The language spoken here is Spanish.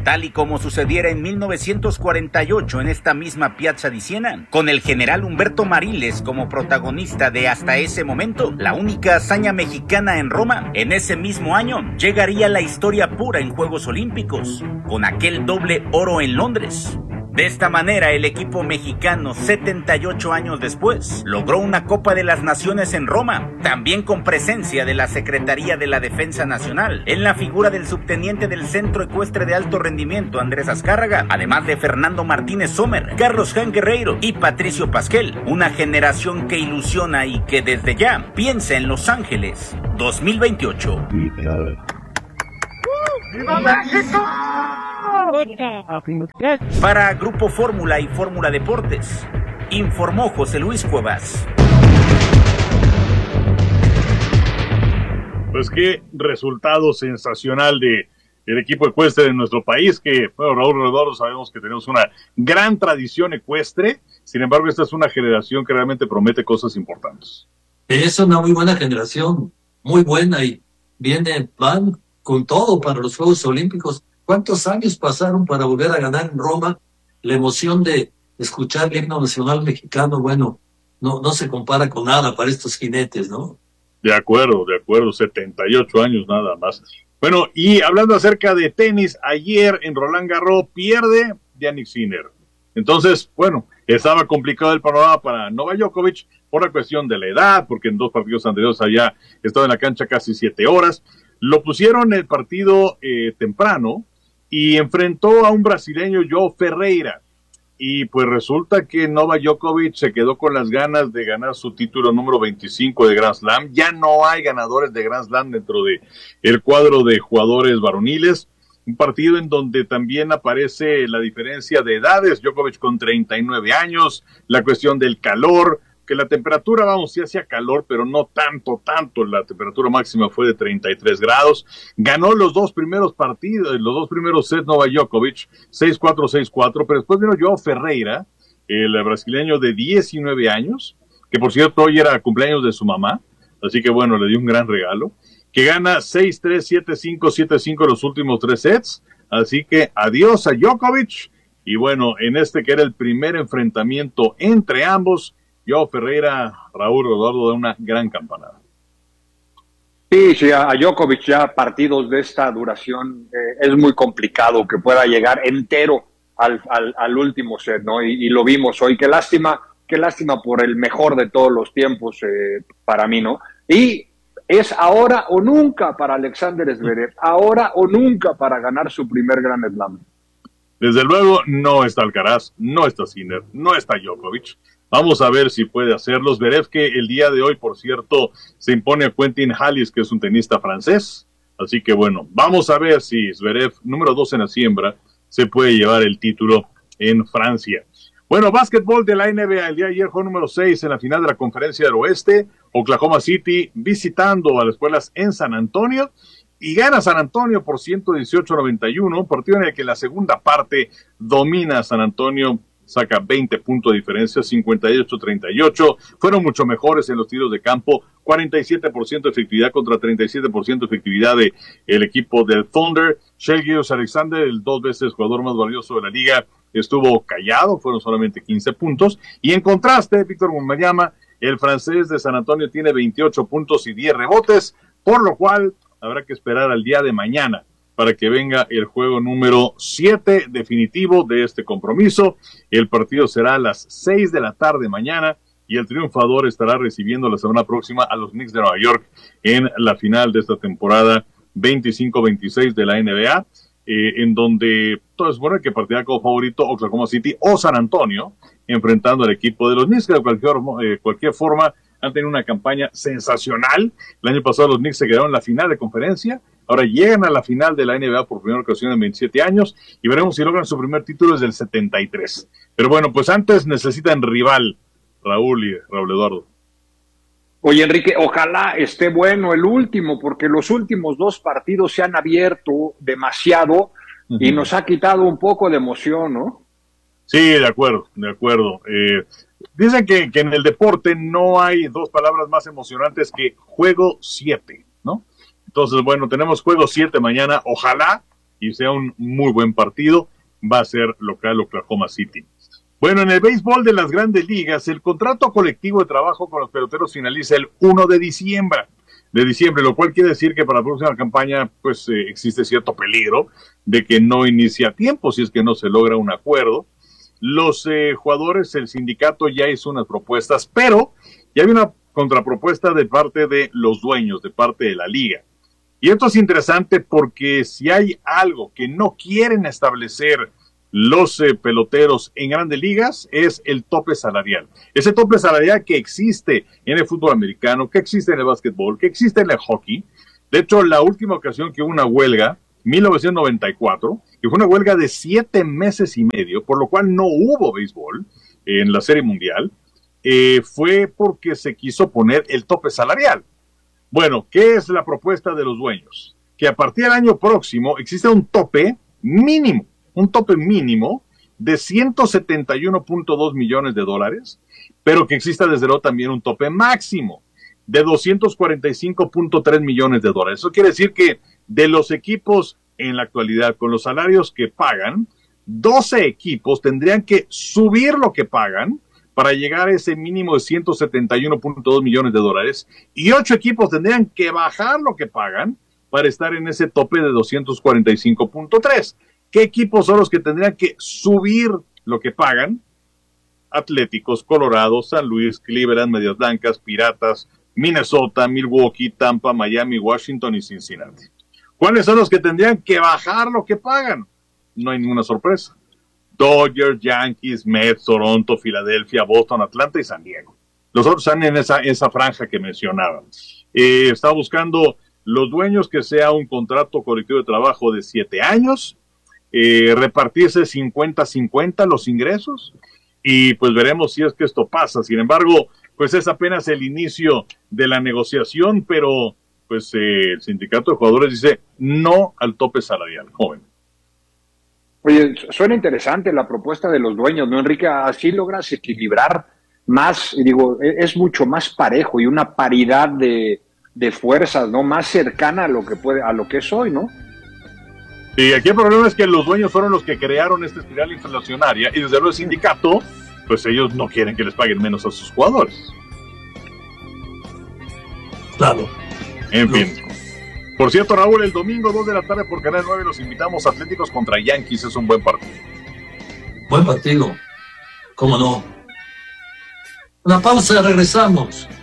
tal y como sucediera en 1948 en esta misma Piazza di Siena, con el general Humberto Mariles como protagonista de hasta ese momento, la única hazaña mexicana en Roma. En ese mismo año llegaría la historia pura en Juegos Olímpicos, con aquel doble oro en Londres. De esta manera, el equipo mexicano, 78 años después, logró una Copa de las Naciones en Roma, también con presencia de la Secretaría de la Defensa Nacional, en la figura del subteniente del Centro Ecuestre de Alto Rendimiento, Andrés Azcárraga, además de Fernando Martínez Sommer, Carlos Jan Guerreiro y Patricio Pasquel, una generación que ilusiona y que desde ya piensa en Los Ángeles 2028. ¡Viva México! Para Grupo Fórmula y Fórmula Deportes, informó José Luis Cuevas. Pues qué resultado sensacional del equipo ecuestre de nuestro país, que, bueno, Raúl Rodoro, sabemos que tenemos una gran tradición ecuestre, sin embargo esta es una generación que realmente promete cosas importantes. Es una muy buena generación, muy buena, y van con todo para los Juegos Olímpicos. ¿Cuántos años pasaron para volver a ganar en Roma? La emoción de escuchar el himno nacional mexicano, bueno, no se compara con nada para estos jinetes, ¿no? De acuerdo, 78 años nada más. Bueno, y hablando acerca de tenis, ayer en Roland Garros pierde Jannik Sinner. Entonces, bueno, estaba complicado el panorama para Novak Djokovic por la cuestión de la edad, porque en 2 partidos anteriores había estado en la cancha casi 7 horas. Lo pusieron el partido temprano y enfrentó a un brasileño, João Ferreira. Y pues resulta que Novak Djokovic se quedó con las ganas de ganar su título número 25 de Grand Slam. Ya no hay ganadores de Grand Slam dentro de el cuadro de jugadores varoniles. Un partido en donde también aparece la diferencia de edades. Djokovic con 39 años, la cuestión del calor, que la temperatura, vamos, sí hacía calor, pero no tanto, la temperatura máxima fue de 33 grados, ganó los 2 primeros partidos, los 2 primeros sets Novak Djokovic, 6-4, 6-4, pero después vino João Ferreira, el brasileño de 19 años, que por cierto hoy era cumpleaños de su mamá, así que bueno, le dio un gran regalo, que gana 6-3, 7-5, 7-5 los últimos 3 sets, así que adiós a Djokovic, y bueno, en este que era el primer enfrentamiento entre ambos, João Ferreira, Raúl Rodolfo, da una gran campanada. Sí, a Djokovic ya partidos de esta duración es muy complicado que pueda llegar entero al último set, ¿no? Y lo vimos hoy. Qué lástima por el mejor de todos los tiempos para mí, ¿no? Y es ahora o nunca para Alexander Zverev, ahora o nunca para ganar su primer Grand Slam. Desde luego no está Alcaraz, no está Sinner, no está Djokovic. Vamos a ver si puede hacerlo. Zverev, que el día de hoy, por cierto, se impone a Quentin Halys, que es un tenista francés. Así que bueno, vamos a ver si Zverev, número 2 en la siembra, se puede llevar el título en Francia. Bueno, básquetbol de la NBA, el día de ayer fue número 6 en la final de la Conferencia del Oeste. Oklahoma City visitando a las escuelas en San Antonio. Y gana San Antonio por 118-91, un partido en el que en la segunda parte domina San Antonio, saca 20 puntos de diferencia, 58-38, fueron mucho mejores en los tiros de campo, 47% de efectividad contra 37% de efectividad de el equipo del Thunder. Shai Gilgeous-Alexander, el 2 veces jugador más valioso de la liga, estuvo callado, fueron solamente 15 puntos, y en contraste, Víctor Wembanyama, el francés de San Antonio, tiene 28 puntos y 10 rebotes, por lo cual habrá que esperar al día de mañana para que venga el juego número 7 definitivo de este compromiso. El partido será a las 6 de la tarde mañana y el triunfador estará recibiendo la semana próxima a los Knicks de Nueva York en la final de esta temporada 25-26 de la NBA, en donde entonces, bueno, que partirá como favorito Oklahoma City o San Antonio, enfrentando al equipo de los Knicks, que de cualquier forma han tenido una campaña sensacional. El año pasado los Knicks se quedaron en la final de conferencia, ahora llegan a la final de la NBA por primera ocasión en 27 años, y veremos si logran su primer título desde el 73. Pero bueno, pues antes necesitan rival, Raúl y Raúl Eduardo. Oye, Enrique, ojalá esté bueno el último, porque los últimos 2 partidos se han abierto demasiado y nos ha quitado un poco de emoción, ¿no? Sí, de acuerdo. Dicen que en el deporte no hay 2 palabras más emocionantes que juego 7, ¿no? Entonces, bueno, tenemos juego 7 mañana. Ojalá y sea un muy buen partido. Va a ser local Oklahoma City. Bueno, en el béisbol de las grandes ligas, el contrato colectivo de trabajo con los peloteros finaliza el 1 de diciembre, lo cual quiere decir que para la próxima campaña pues existe cierto peligro de que no inicie a tiempo si es que no se logra un acuerdo. Los jugadores, el sindicato ya hizo unas propuestas, pero ya hay una contrapropuesta de parte de los dueños, de parte de la liga. Y esto es interesante porque si hay algo que no quieren establecer los peloteros en grandes ligas es el tope salarial. Ese tope salarial que existe en el fútbol americano, que existe en el básquetbol, que existe en el hockey. De hecho, la última ocasión que hubo una huelga, 1994, que fue una huelga de 7 meses y medio, por lo cual no hubo béisbol en la Serie Mundial, fue porque se quiso poner el tope salarial. Bueno, ¿qué es la propuesta de los dueños? Que a partir del año próximo existe un tope mínimo de $171.2 millones, pero que exista desde luego también un tope máximo de $245.3 millones. Eso quiere decir que de los equipos en la actualidad con los salarios que pagan, 12 equipos tendrían que subir lo que pagan para llegar a ese mínimo de $171.2 millones y 8 equipos tendrían que bajar lo que pagan para estar en ese tope de 245.3. ¿Qué equipos son los que tendrían que subir lo que pagan? Atléticos, Colorado, San Luis, Cleveland, Medias Blancas, Piratas, Minnesota, Milwaukee, Tampa, Miami, Washington y Cincinnati. ¿Cuáles son los que tendrían que bajar lo que pagan? No hay ninguna sorpresa. Dodgers, Yankees, Mets, Toronto, Filadelfia, Boston, Atlanta y San Diego. Los otros están en esa franja que mencionaba. Está buscando los dueños que sea un contrato colectivo de trabajo de 7 años, repartirse 50-50 los ingresos, y pues veremos si es que esto pasa. Sin embargo, pues es apenas el inicio de la negociación, pero pues el sindicato de jugadores dice no al tope salarial, joven. Oye, suena interesante la propuesta de los dueños, ¿no, Enrique? Así logras equilibrar más, digo, es mucho más parejo y una paridad de fuerzas, ¿no? Más cercana a lo que es hoy, ¿no? Sí, aquí el problema es que los dueños fueron los que crearon esta espiral inflacionaria y desde luego el sindicato, pues ellos no quieren que les paguen menos a sus jugadores. Claro. En fin. Por cierto, Raúl, el domingo 2 de la tarde por Canal 9 los invitamos a Atléticos contra Yankees. Es un buen partido. Buen partido. ¿Cómo no? Una pausa, regresamos.